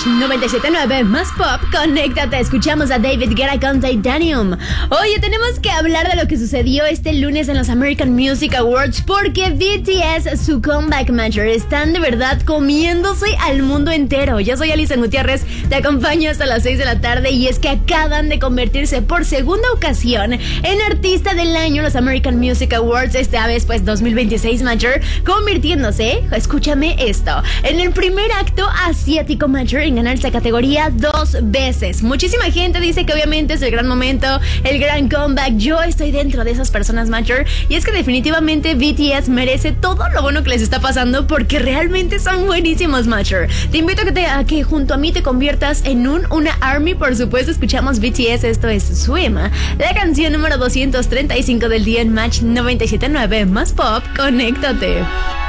97.9 más pop, conéctate, escuchamos a David Guetta con Titanium. Oye, tenemos que hablar de lo que sucedió este lunes en los American Music Awards porque BTS, su comeback matcher, están de verdad comiéndose al mundo entero. Yo soy Alison Gutiérrez, te acompaño hasta las 6 de la tarde y es que acaban de convertirse por segunda ocasión en artista del año los American Music Awards, esta vez pues 2026 matcher, convirtiéndose, escúchame esto, en el primer acto asiático matcher en ganar esta categoría 2 veces. Muchísima gente dice que obviamente es el gran momento, el gran comeback. Yo estoy dentro de esas personas matcher y es que definitivamente BTS merece todo lo bueno que les está pasando porque realmente son buenísimos matcher. Te invito a que junto a mí te conviertas en una ARMY. Por supuesto, escuchamos BTS, esto es Swim, la canción número 235 del día en Match 97.9 más pop, conéctate.